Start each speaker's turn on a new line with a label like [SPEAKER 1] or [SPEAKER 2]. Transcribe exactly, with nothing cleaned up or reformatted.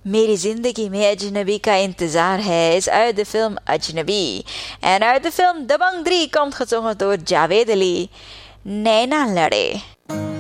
[SPEAKER 1] मेरी जिंदगी में अजनबी का इंतजार है is uit de film Ajnabi. En uit de film Dabang drie komt gezongen door Javed Ali. Nena Lade.